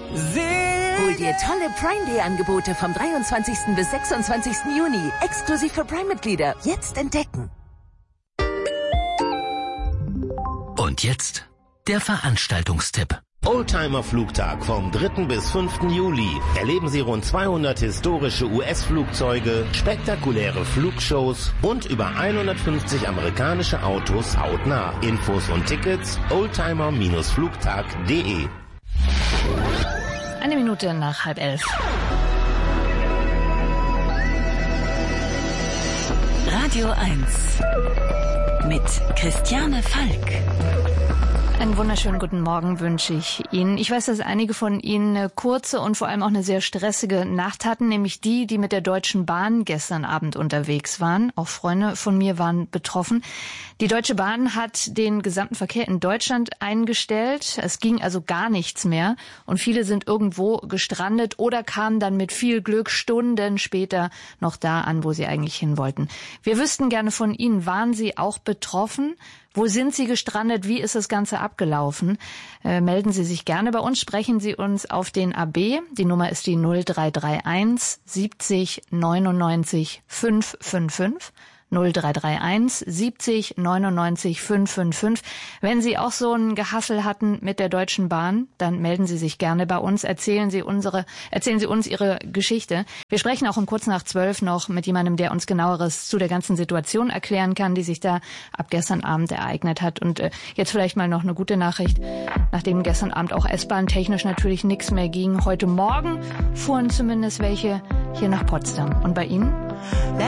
Hol dir tolle Prime-Day-Angebote vom 23. bis 26. Juni. Exklusiv für Prime-Mitglieder. Jetzt entdecken. Und jetzt der Veranstaltungstipp. Oldtimer-Flugtag vom 3. bis 5. Juli. Erleben Sie rund 200 historische US-Flugzeuge, spektakuläre Flugshows und über 150 amerikanische Autos hautnah. Infos und Tickets oldtimer-flugtag.de. 1 Minute nach 10:30. Radio 1 mit Christiane Falk. Einen wunderschönen guten Morgen wünsche ich Ihnen. Ich weiß, dass einige von Ihnen eine kurze und vor allem auch eine sehr stressige Nacht hatten, nämlich die mit der Deutschen Bahn gestern Abend unterwegs waren. Auch Freunde von mir waren betroffen. Die Deutsche Bahn hat den gesamten Verkehr in Deutschland eingestellt. Es ging also gar nichts mehr und viele sind irgendwo gestrandet oder kamen dann mit viel Glück Stunden später noch da an, wo sie eigentlich hin wollten. Wir wüssten gerne von Ihnen, waren Sie auch betroffen? Wo sind Sie gestrandet? Wie ist das Ganze abgelaufen? Melden Sie sich gerne bei uns, sprechen Sie uns auf den AB. Die Nummer ist die 0331 70 99 555. 0331 70 99 555. Wenn Sie auch so ein Gehassel hatten mit der Deutschen Bahn, dann melden Sie sich gerne bei uns, erzählen Sie uns Ihre Geschichte. Wir sprechen auch um kurz nach 12 noch mit jemandem, der uns Genaueres zu der ganzen Situation erklären kann, die sich da ab gestern Abend ereignet hat. Und jetzt vielleicht mal noch eine gute Nachricht, nachdem gestern Abend auch S-Bahn technisch natürlich nichts mehr ging. Heute Morgen fuhren zumindest welche hier nach Potsdam. Und bei Ihnen?